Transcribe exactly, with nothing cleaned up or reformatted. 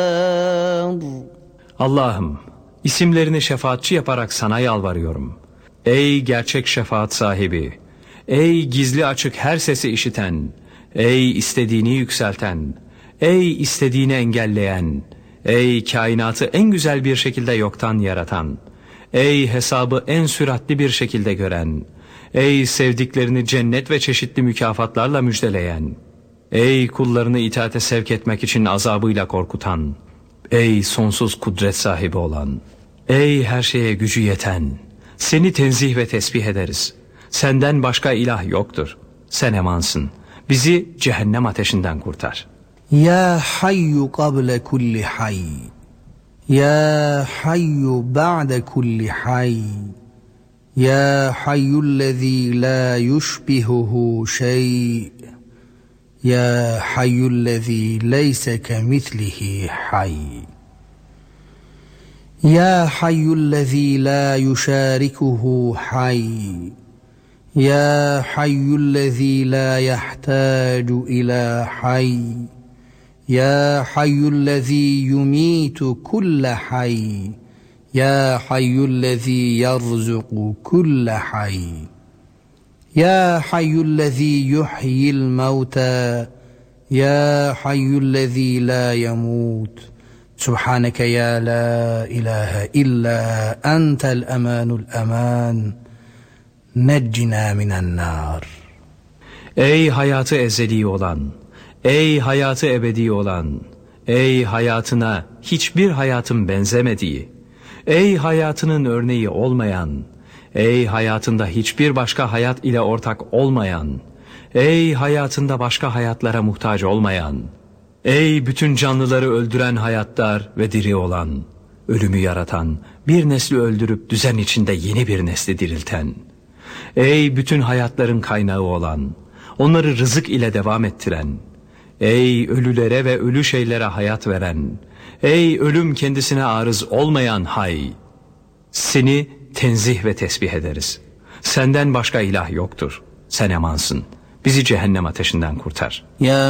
Allah'ım, isimlerini şefaatçi yaparak sana yalvarıyorum. Ey gerçek şefaat sahibi, ey gizli açık her sesi işiten, ey istediğini yükselten, ey istediğini engelleyen, ey kainatı en güzel bir şekilde yoktan yaratan, ey hesabı en süratli bir şekilde gören, ey sevdiklerini cennet ve çeşitli mükafatlarla müjdeleyen, ey kullarını itaate sevk etmek için azabıyla korkutan, ey sonsuz kudret sahibi olan, ey her şeye gücü yeten, seni tenzih ve tesbih ederiz. Senden başka ilah yoktur. Sen emansın. Bizi cehennem ateşinden kurtar. Ya hayyu qabla kulli hayy. Ya hayyu ba'de kulli hayy. Ya hayyullezî la yushbihuhu şey. Ya hayyullezî leyse kemitlihi hayy. Ya hayyullezî la yuşârikuhu hayy. Ya hayyullezî la yahtâcu ilâ hayy. Ya hayyullezî yumîtu kulle hayy. Ya hayyullezî yerzuku kulle hayy. Ya hayyullezî yuhyil mevtâ. Ya hayyullezî la yemût. Subhaneke ya la ilahe illa entel emanul eman. Neccina minen nar. Ey hayatı ezeli olan, ey hayatı ebedi olan, ey hayatına hiçbir hayatın benzemediği, ey hayatının örneği olmayan, ey hayatında hiçbir başka hayat ile ortak olmayan, ey hayatında başka hayatlara muhtaç olmayan, ey bütün canlıları öldüren hayatlar ve diri olan, ölümü yaratan, bir nesli öldürüp düzen içinde yeni bir nesli dirilten, ey bütün hayatların kaynağı olan, onları rızık ile devam ettiren, ey ölülere ve ölü şeylere hayat veren, ey ölüm kendisine arız olmayan hay, seni tenzih ve tesbih ederiz. Senden başka ilah yoktur. Sen emansın. Bizi cehennem ateşinden kurtar. Ya